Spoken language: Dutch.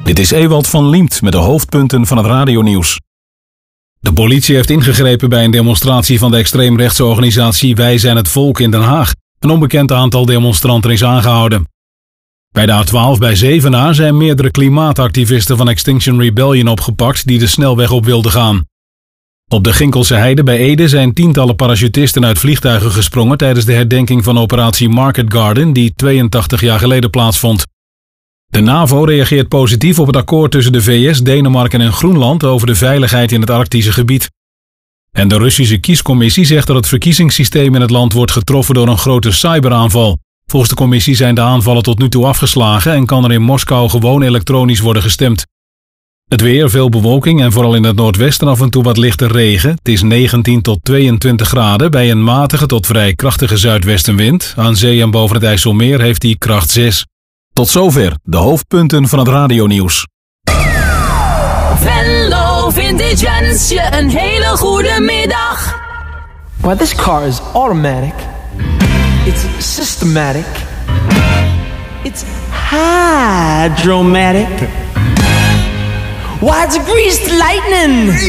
Dit is Ewald van Liemt met de hoofdpunten van het radionieuws. De politie heeft ingegrepen bij een demonstratie van de extreemrechtse organisatie Wij zijn het Volk in Den Haag. Een onbekend aantal demonstranten is aangehouden. Bij de A12 bij Zevenaar zijn meerdere klimaatactivisten van Extinction Rebellion opgepakt die de snelweg op wilden gaan. Op de Ginkelse Heide bij Ede zijn tientallen parachutisten uit vliegtuigen gesprongen tijdens de herdenking van operatie Market Garden die 82 jaar geleden plaatsvond. De NAVO reageert positief op het akkoord tussen de VS, Denemarken en Groenland over de veiligheid in het Arctische gebied. En de Russische kiescommissie zegt dat het verkiezingssysteem in het land wordt getroffen door een grote cyberaanval. Volgens de commissie zijn de aanvallen tot nu toe afgeslagen en kan er in Moskou gewoon elektronisch worden gestemd. Het weer, veel bewolking en vooral in het noordwesten af en toe wat lichte regen. Het is 19 tot 22 graden bij een matige tot vrij krachtige zuidwestenwind. Aan zee en boven het IJsselmeer heeft die kracht 6. Tot zover de hoofdpunten van het radionieuws. Venlo Vintage wens je een hele goede middag. Well, this car is automatic. It's systematic. It's hydromatic. Why, it's greased lightning.